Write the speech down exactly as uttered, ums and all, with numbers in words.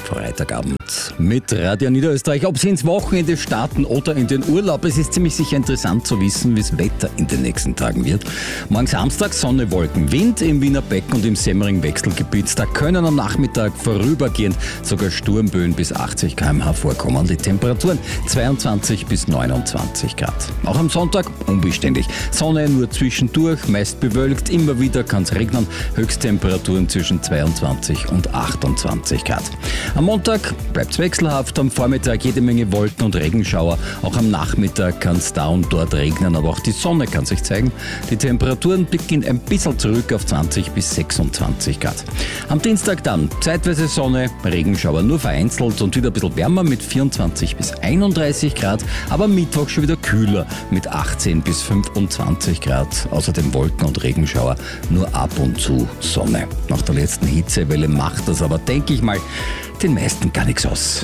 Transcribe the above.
Freitagabend mit Radio Niederösterreich. Ob Sie ins Wochenende starten oder in den Urlaub, es ist ziemlich sicher interessant zu wissen, wie das Wetter in den nächsten Tagen wird. Morgen Samstag Sonne, Wolken, Wind im Wiener Becken und im Semmering-Wechselgebiet. Da können am Nachmittag vorübergehend sogar Sturmböen bis achtzig Kilometer pro Stunde vorkommen. Die Temperaturen zweiundzwanzig bis neunundzwanzig Grad. Auch am Sonntag unbeständig. Sonne nur zwischendurch, meist bewölkt. Immer wieder kann es regnen. Höchsttemperaturen zwischen zweiundzwanzig und achtundzwanzig Grad. Am Montag bleibt es wechselhaft, am Vormittag jede Menge Wolken und Regenschauer. Auch am Nachmittag kann es da und dort regnen, aber auch die Sonne kann sich zeigen. Die Temperaturen blicken ein bisschen zurück auf zwanzig bis sechsundzwanzig Grad. Am Dienstag dann zeitweise Sonne, Regenschauer nur vereinzelt und wieder ein bisschen wärmer mit vierundzwanzig bis einunddreißig Grad, aber am Mittwoch schon wieder kühler mit achtzehn bis fünfundzwanzig Grad. Außerdem Wolken und Regenschauer, nur ab und zu Sonne. Nach der letzten Hitzewelle macht das aber, denke ich mal, den meisten gar nichts aus.